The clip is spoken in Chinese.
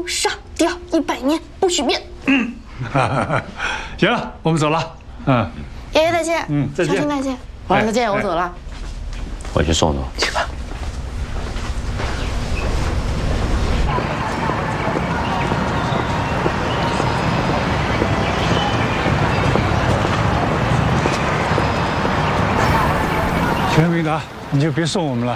封杀掉100年，不许变。 行了，我们走了。 爷爷再见。 再见。 小新再见。皇上再见，我走了。 我去送送。 去吧。全明达，你就别送我们了。